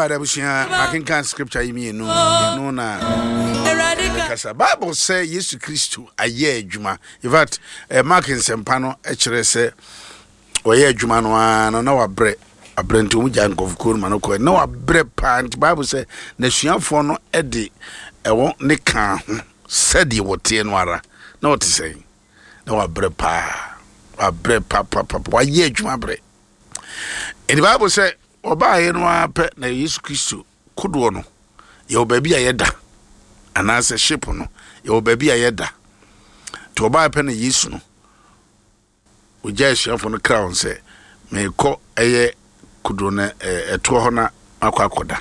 God I can scripture you know na kasa Bible say Yesu Kristo aye adwuma. In fact Mark nsempa no e kire se oye adwuma no na wa bre abrento mu jan kofukuru ma no ko na wa bre pant. Bible say na suafo no e de ewo ne kan ho sedi wote no ara na what say na wa bre pa wa ye adwuma bre. And the Bible say oba ye no ape na Yesu Kristo kodo no ye obabi ayeda anase ship no ye obabi ayeda to oba ape na Yesu no oja suafo no crown say me ko eye kodo na eto ho na akwakoda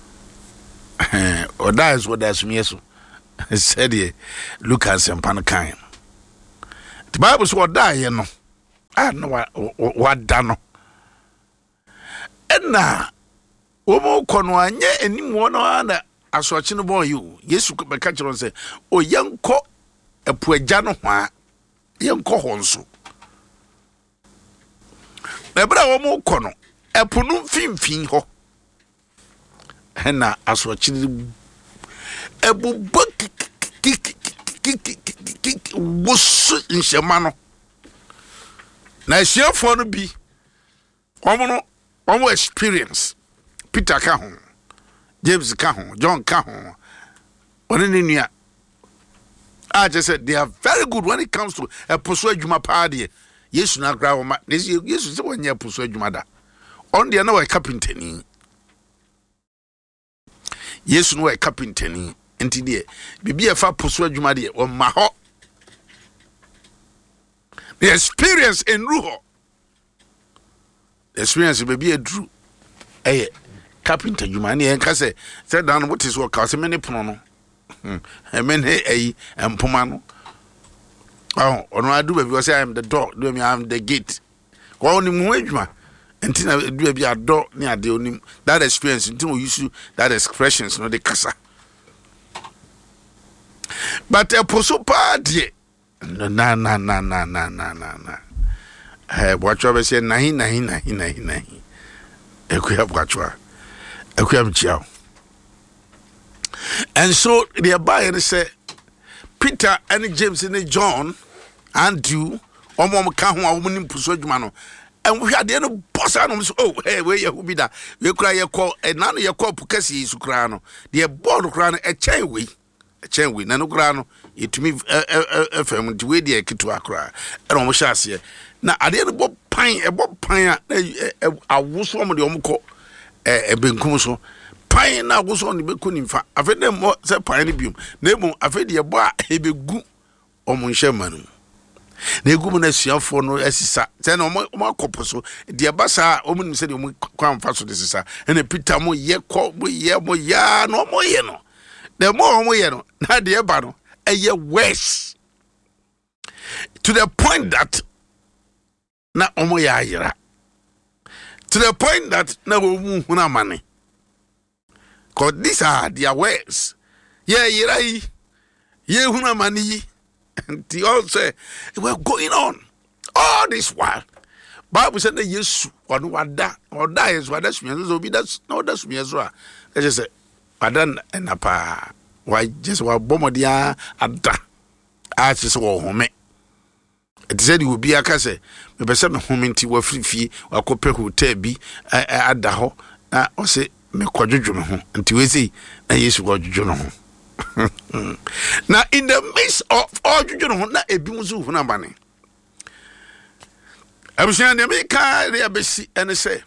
oda is what that's me so said ye Lucas and Panakan. The Bible say oda ye no no what dano na omo kono anye animu no ana asoachi no boy you Yesu be ka kiro say o yenko apuagya no ho a yenko ho nso ebra omo kono epunu mfimfin ho na asoachi ebu wosu nhyema no na hyiafo no bi omo experience Peter ka ho James ka ho John ka ho one ne nua I just said they are very good when it comes to a pursue adwuma paade Yesu na gra wo ma Yesu se wonya pursue adwuma da on de na we carpenter ni Yesu no we carpenter ni enti de bibia fa pursue adwuma de o ma ho the experience in ruho experience baby drew carpenter adwuma na enka say down what is work say many pono no many empoma no ono adu baby say I am the door do me I am the gate ko oni mu adwuma enti na du baby ado ni ade onim that experience enti we use that expressions no the kasa but a poso party na watch over say nahi ekuya bwachwa ekuya mchiao. And so the buyer say Peter and James and John and you omo ka ho a omo puso adwuma no and we had the boss anom so oh hey we ye bi da we kura ye call and na no ye call pukasi su kura no the board kura no e chen we na no kura no etumi fm the way the kitu akura e no mo sha ase na ade no bo pan a woso mo de omko benkum so pan na woso ne beku nimfa afede mo se pan ne bium na emu afede ye bo a ebegu omo nhye manu na egu mo na suafo no asisa se na omo akopo so de basa omo nim se de omo kwamfa so de sisa na Peter mo ye ko mo ya no mo ye no the more omo ye no na de ba no eye worse to the point that na omo ya ayira to the point that na omu huna mane cause these are their words yira ye huna mane yi and they all say we're going on all this while Bible said that Yesu onu wada oda is wada sumiazo so bi that's no da sumiazo a just say wadan enapa why just wa bomodia ada a just wo home. It said you will be a case, maybe some homenti were free, or copper who be at the ho, or say, me quadruple until we see a yes, what you know. Now, in the midst of all you know, not a bimuzu for money. I was saying, they make a basi and say,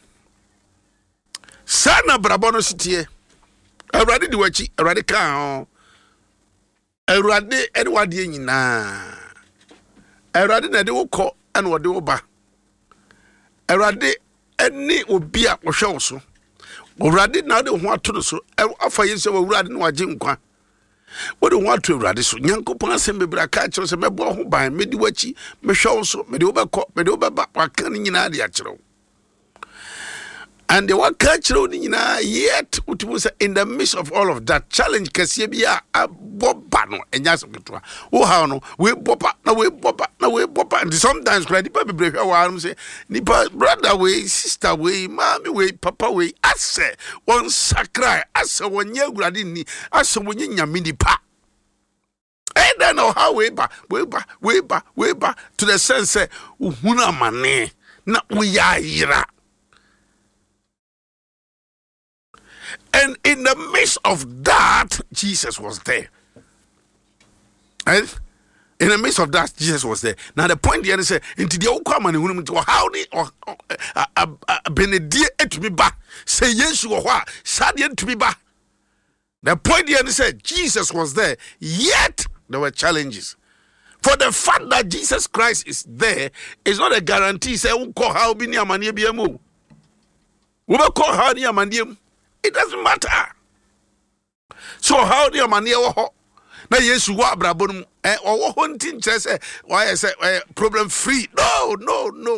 Sana Brabono City, I ready to watch it, a radical, a radi, and what ye na. Erade na de wo kɔ ana wo de wo ba erade ani obi a wo hwɛ wo so Urade na de ho ato so afa yese wo urade na waje nkwa wo de ho ato urade so nyankopon asem bebra ka kire se mebo ho ban medi wachi mehwe wo so mede wo bekɔ mede wo beba waka ni nyina de a kire wo And the one culture yet in the midst of all of that challenge Kasibia Bobano and Yasukitra. Oh how no we bopa na we bopa and sometimes cry the break our say nipa brother way, sister way, mommy way, papa way, I say one sakra, I say one year gradini, I say when you mini pa. And then how way back to the sense say Uhuna mane na we are ira. And in the midst of that, Jesus was there. And in the midst of that, Jesus was there. Now the point here is into the old common how the Benedia to me back. Say yes, you are Sadian to me back. The point here is Jesus was there, yet there were challenges. For the fact that Jesus Christ is there is not a guarantee. Say, call how be near mania be a move. We will call how near manium. It doesn't matter. So how do you mania na Yesu wa brabonum or hunting just why I say problem free? No.